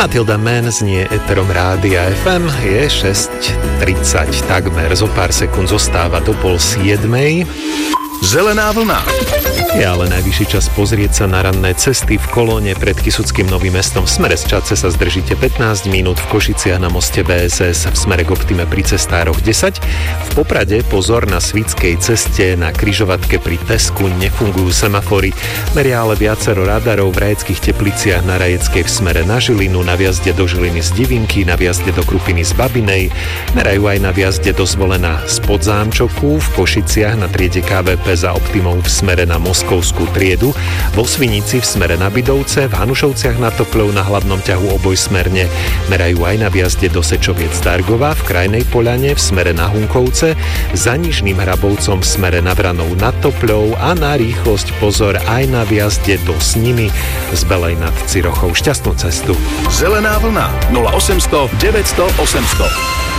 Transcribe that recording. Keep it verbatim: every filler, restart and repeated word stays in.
Matilda Mann znie éterom Rádia ef em, je šesť tridsať takmer, zo pár sekúnd zostáva do pol siedmej. Zelená vlna. Je ale najvyšší čas pozrieť sa na ranné cesty. V kolóne pred Kysuckým Novým Mestom v smere z Čadce sa zdržíte pätnásť minút, v Košiciach na moste bé es es v smere k Optime pri cestároch desať. V Poprade pozor na Svitskej ceste, na križovatke pri Tesku nefungujú semafory. Meria ale viacero radarov v Rajeckých Tepliciach na Rajeckej v smere na Žilinu, na viazde do Žiliny z Divinky, na viazde do Krupiny z Babinej. Merajú aj na viazde do Zvolena z Podzámčoku, v Košiciach na triede ká vé pé za Optimou v smere na Moskovskú triedu, vo Svinici v smere na Bidovce, v Hanušovciach nad Topľou na hlavnom ťahu obojsmerne. Merajú aj na viazde do Sečoviec Dargova, v Krajnej Poľane v smere na Hunkovce, za Nižným Hrabovcom v smere na Vranov nad Topľou a na rýchlosť pozor aj na viazde do Sniny z Belej nad Cirochou. Šťastnú cestu. Zelená vlna nula osemsto deväťsto osemsto.